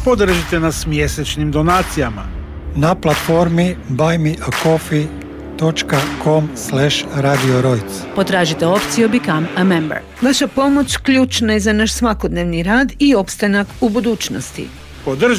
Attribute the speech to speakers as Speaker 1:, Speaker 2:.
Speaker 1: Podržite nas mjesečnim donacijama
Speaker 2: na platformi buymeacoffee.com/Radio Rojc.
Speaker 3: Potražite opciju Become a Member. Vaša pomoć ključna je za naš svakodnevni rad i opstanak u budućnosti.